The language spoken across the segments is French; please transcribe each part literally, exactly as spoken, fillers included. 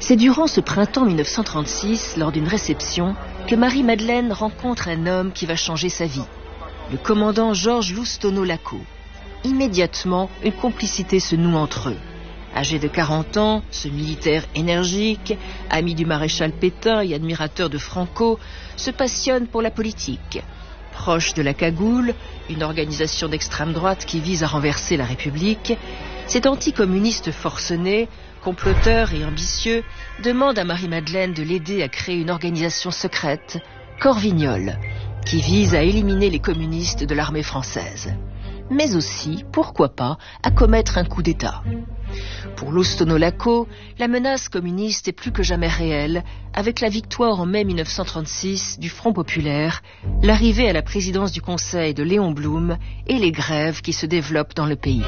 C'est durant ce printemps mille neuf cent trente-six, lors d'une réception, que Marie-Madeleine rencontre un homme qui va changer sa vie, le commandant Georges Loustonneau-Lacau. Immédiatement, une complicité se noue entre eux. Âgé de quarante ans, ce militaire énergique, ami du maréchal Pétain et admirateur de Franco, se passionne pour la politique. Proche de la Cagoule, une organisation d'extrême droite qui vise à renverser la République, cet anticommuniste forcené, comploteur et ambitieux, demande à Marie-Madeleine de l'aider à créer une organisation secrète, Corvignol, qui vise à éliminer les communistes de l'armée française. Mais aussi, pourquoi pas, à commettre un coup d'État. Pour Loustonneau-Lacau, la menace communiste est plus que jamais réelle, avec la victoire en mai mille neuf cent trente-six du Front populaire, l'arrivée à la présidence du Conseil de Léon Blum et les grèves qui se développent dans le pays.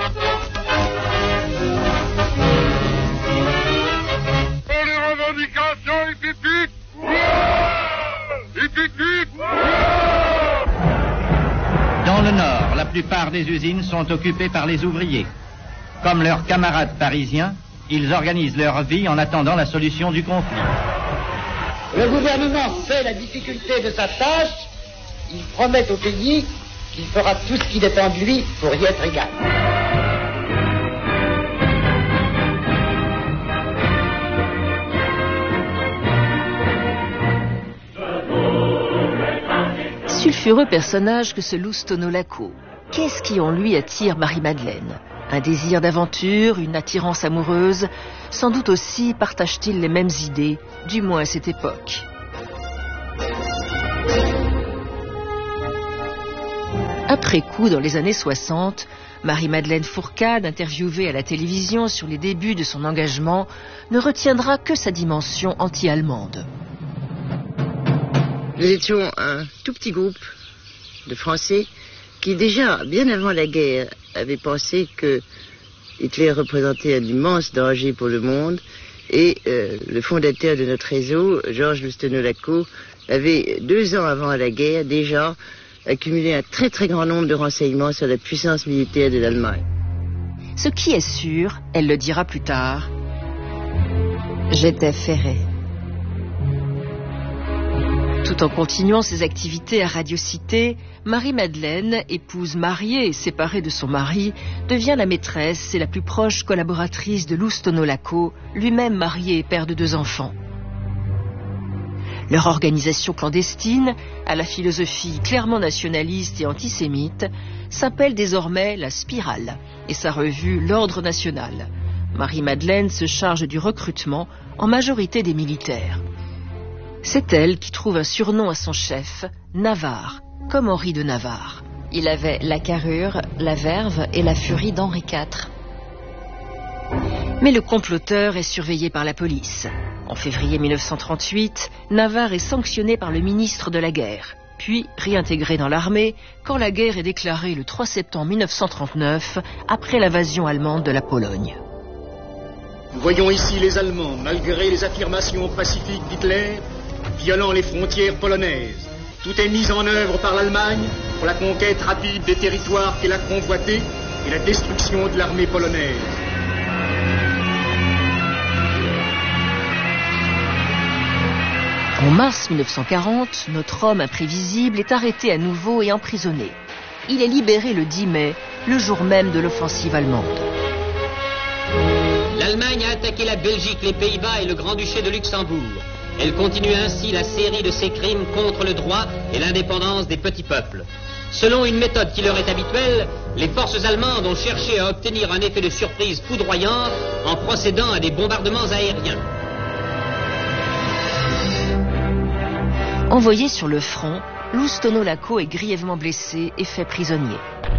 Pour les revendications hippiques, hippiques. Dans le Nord, la plupart des usines sont occupées par les ouvriers. Comme leurs camarades parisiens, ils organisent leur vie en attendant la solution du conflit. Le gouvernement sait la difficulté de sa tâche. Il promet au pays qu'il fera tout ce qui dépend de lui pour y être égal. Sulfureux personnage que ce Loustonneau-Lacau. Qu'est-ce qui en lui attire Marie-Madeleine ? Un désir d'aventure, une attirance amoureuse. Sans doute aussi partagent-ils les mêmes idées, du moins à cette époque. Après coup, dans les années soixante, Marie-Madeleine Fourcade, interviewée à la télévision sur les débuts de son engagement, ne retiendra que sa dimension anti-allemande. Nous étions un tout petit groupe de Français qui déjà, bien avant la guerre, avaient pensé que Hitler représentait un immense danger pour le monde et euh, le fondateur de notre réseau, Georges Loustonneau-Lacau, avait deux ans avant la guerre déjà accumulé un très très grand nombre de renseignements sur la puissance militaire de l'Allemagne. Ce qui est sûr, elle le dira plus tard, j'étais ferrée. Tout en continuant ses activités à Radio Cité, Marie-Madeleine, épouse mariée et séparée de son mari, devient la maîtresse et la plus proche collaboratrice de Loustonneau-Lacau, lui-même marié et père de deux enfants. Leur organisation clandestine, à la philosophie clairement nationaliste et antisémite, s'appelle désormais La Spirale et sa revue L'Ordre National. Marie-Madeleine se charge du recrutement, en majorité des militaires. C'est elle qui trouve un surnom à son chef, Navarre, comme Henri de Navarre. Il avait la carrure, la verve et la furie d'Henri quatre. Mais le comploteur est surveillé par la police. En février mille neuf cent trente-huit, Navarre est sanctionné par le ministre de la Guerre, puis réintégré dans l'armée quand la guerre est déclarée le trois septembre mille neuf cent trente-neuf, après l'invasion allemande de la Pologne. Nous voyons ici les Allemands, malgré les affirmations pacifiques d'Hitler, violant les frontières polonaises. Tout est mis en œuvre par l'Allemagne pour la conquête rapide des territoires qu'elle a convoités et la destruction de l'armée polonaise. En mars mille neuf cent quarante, notre homme imprévisible est arrêté à nouveau et emprisonné. Il est libéré le dix mai, le jour même de l'offensive allemande. L'Allemagne a attaqué la Belgique, les Pays-Bas et le Grand-Duché de Luxembourg. Elle continue ainsi la série de ses crimes contre le droit et l'indépendance des petits peuples. Selon une méthode qui leur est habituelle, les forces allemandes ont cherché à obtenir un effet de surprise foudroyant en procédant à des bombardements aériens. Envoyé sur le front, Loustonneau-Lacau est grièvement blessé et fait prisonnier.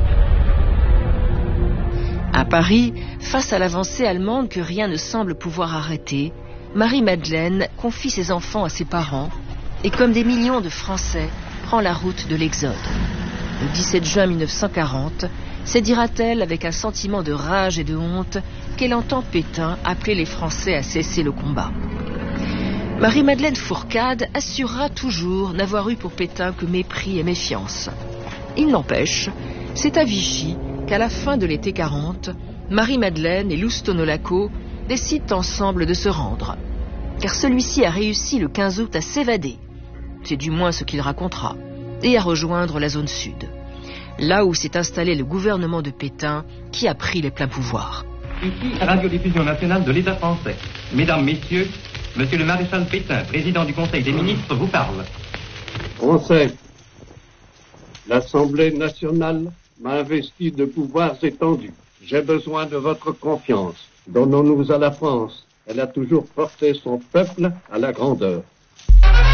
À Paris, face à l'avancée allemande que rien ne semble pouvoir arrêter, Marie-Madeleine confie ses enfants à ses parents et, comme des millions de Français, prend la route de l'exode. Le dix-sept juin mille neuf cent quarante, c'est, dira-t-elle avec un sentiment de rage et de honte, qu'elle entend Pétain appeler les Français à cesser le combat. Marie-Madeleine Fourcade assurera toujours n'avoir eu pour Pétain que mépris et méfiance. Il n'empêche, c'est à Vichy qu'à la fin de l'été quarante, Marie-Madeleine et Loustonneau-Lacau décident ensemble de se rendre. car celui-ci a réussi le quinze août à s'évader, c'est du moins ce qu'il racontera, et à rejoindre la zone sud, là où s'est installé le gouvernement de Pétain qui a pris les pleins pouvoirs. Ici, radiodiffusion nationale de l'État français. Mesdames, Messieurs, Monsieur le maréchal Pétain, président du Conseil des ministres, vous parle. Français, l'Assemblée nationale m'a investi de pouvoirs étendus. J'ai besoin de votre confiance. Donnons-nous à la France. Elle a toujours porté son peuple à la grandeur.